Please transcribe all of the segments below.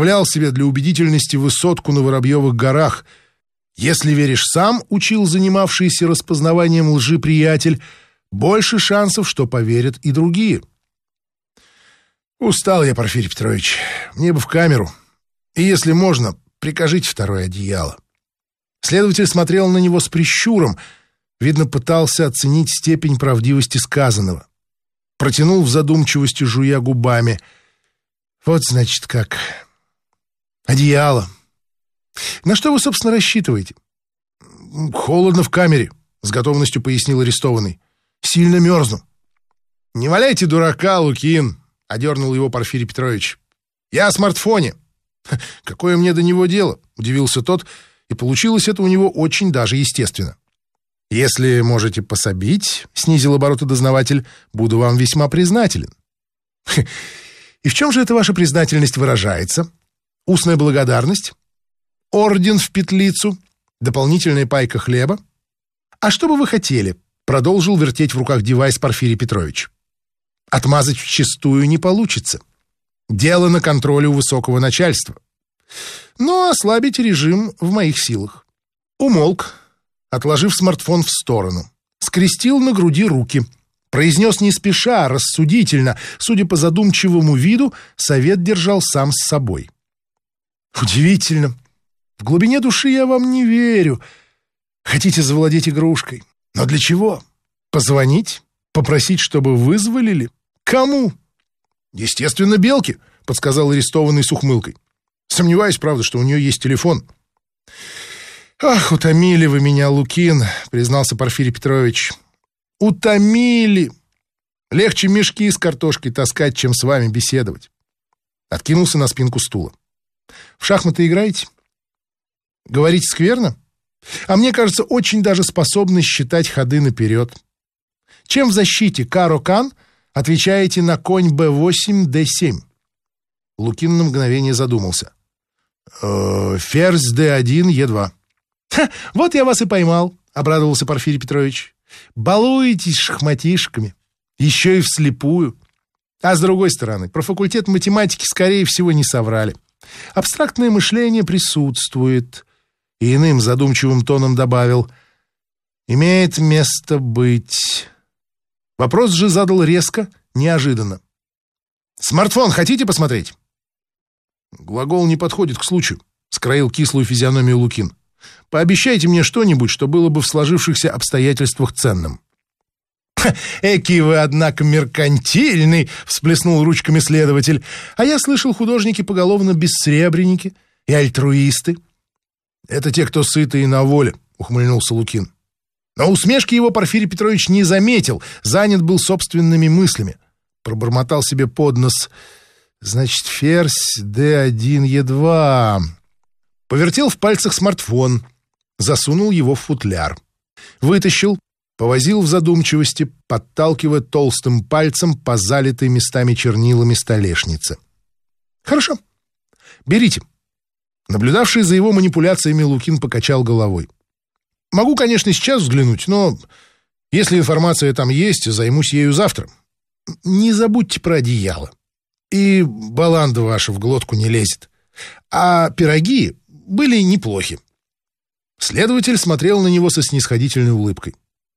представлял себе для убедительности высотку на Воробьевых горах. Если веришь сам, учил занимавшийся распознаванием лжи приятель, больше шансов, что поверят и другие. Устал я, Порфирий Петрович. Мне бы в камеру. И если можно, прикажите второе одеяло. Следователь смотрел на него с прищуром, видно, пытался оценить степень правдивости сказанного. Протянул в задумчивости, жуя губами. Вот, значит, как. Одеяло. На что вы, собственно, рассчитываете? Холодно в камере, с готовностью пояснил арестованный. Сильно мерзну. Не валяйте дурака, Лукин, одернул его Порфирий Петрович. Я о смартфоне. Какое мне до него дело? Удивился тот, и получилось это у него очень даже естественно. Если можете пособить, снизил обороты дознаватель, буду вам весьма признателен. И в чем же эта ваша признательность выражается? Устная благодарность? Орден в петлицу? Дополнительная пайка хлеба? А что бы вы хотели? Продолжил вертеть в руках девайс Порфирий Петрович. Отмазать вчистую не получится. Дело на контроле у высокого начальства. Но ослабить режим в моих силах. Умолк, отложив смартфон в сторону. Скрестил на груди руки. Произнес не спеша, рассудительно. Судя по задумчивому виду, совет держал сам с собой. Удивительно. В глубине души я вам не верю. Хотите завладеть игрушкой. Но для чего? Позвонить? Попросить, чтобы вызволили? Кому? Естественно, Белке, подсказал арестованный с ухмылкой. Сомневаюсь, правда, что у нее есть телефон. Ах, утомили вы меня, Лукин, признался Порфирий Петрович. Утомили. Легче мешки с картошкой таскать, чем с вами беседовать. Откинулся на спинку стула. В шахматы играете? Говорите скверно? А мне кажется, очень даже способны считать ходы наперед. Чем в защите Каро-Кан отвечаете на конь b8, d7? Лукин на мгновение задумался. Ферзь d1, e2. Вот я вас и поймал, обрадовался Порфирий Петрович. Балуетесь шахматишками, еще и вслепую. А с другой стороны, про факультет математики, скорее всего, не соврали. Абстрактное мышление присутствует. И иным задумчивым тоном добавил: имеет место быть. Вопрос же задал резко, неожиданно. Смартфон хотите посмотреть? Глагол не подходит к случаю, скроил кислую физиономию Лукин. Пообещайте мне что-нибудь, что было бы в сложившихся обстоятельствах ценным. «Эки вы, однако, меркантильный!» — всплеснул ручками следователь. «А я слышал, художники поголовно бессребреники и альтруисты». «Это те, кто сыты и на воле», — ухмыльнулся Лукин. Но усмешки его Порфирий Петрович не заметил, занят был собственными мыслями. Пробормотал себе под нос. «Значит, ферзь, d1, e2». Повертел в пальцах смартфон, засунул его в футляр. Вытащил, повозил в задумчивости, подталкивая толстым пальцем по залитой местами чернилами столешнице. «Хорошо, берите». Наблюдавший за его манипуляциями Лукин покачал головой. «Могу, конечно, сейчас взглянуть, но если информация там есть, займусь ею завтра. Не забудьте про одеяло. И баланда ваша в глотку не лезет. А пироги были неплохи». Следователь смотрел на него со снисходительной улыбкой.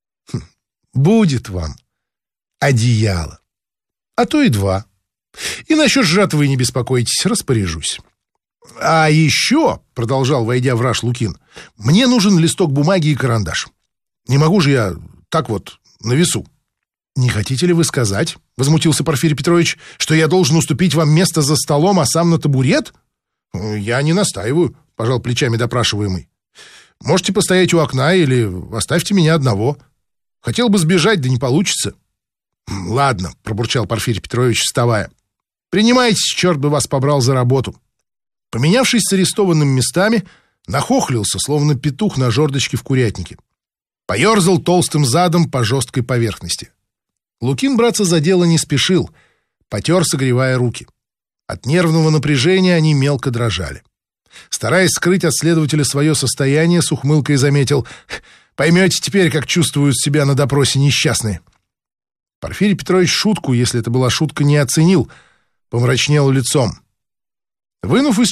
«Будет вам одеяло. А то и два. И насчет жатвы не беспокойтесь, распоряжусь. А еще, — продолжал, войдя в раж Лукин, — мне нужен листок бумаги и карандаш. Не могу же я так вот на весу». «Не хотите ли вы сказать, — возмутился Порфирий Петрович, — что я должен уступить вам место за столом, а сам на табурет?» «Я не настаиваю, — пожал плечами допрашиваемый. Можете постоять у окна или оставьте меня одного. Хотел бы сбежать, да не получится». «Ладно, — пробурчал Порфирий Петрович, вставая. — Принимайтесь, черт бы вас побрал за работу». Поменявшись с арестованным местами, нахохлился, словно петух на жердочке в курятнике. Поерзал толстым задом по жесткой поверхности. Лукин браться за дело не спешил, потер, согревая руки. От нервного напряжения они мелко дрожали. Стараясь скрыть от следователя свое состояние, с ухмылкой заметил: «Поймете теперь, как чувствуют себя на допросе несчастные». Порфирий Петрович шутку, если это была шутка, не оценил, помрачнел лицом. Вынув из